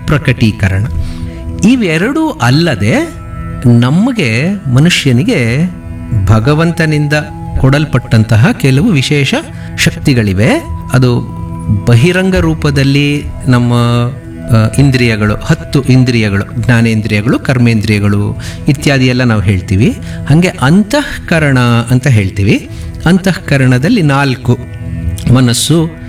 ಪ್ರಕಟೀಕರಣ. ಇವೆರಡೂ ಅಲ್ಲದೆ ನಮಗೆ ಮನುಷ್ಯನಿಗೆ ಭಗವಂತನಿಂದ ಕೊಡಲ್ಪಟ್ಟಂತಹ ಕೆಲವು ವಿಶೇಷ ಶಕ್ತಿಗಳಿವೆ. ಅದು ಬಹಿರಂಗ ರೂಪದಲ್ಲಿ ನಮ್ಮ ಇಂದ್ರಿಯಗಳು, 10 ಇಂದ್ರಿಯಗಳು, ಜ್ಞಾನೇಂದ್ರಿಯಗಳು, ಕರ್ಮೇಂದ್ರಿಯಗಳು ಇತ್ಯಾದಿ ಎಲ್ಲ ನಾವು ಹೇಳ್ತೀವಿ. ಹಾಗೆ ಅಂತಃಕರಣ ಅಂತ ಹೇಳ್ತೀವಿ. ಅಂತಃಕರಣದಲ್ಲಿ 4: ಮನಸ್ಸು,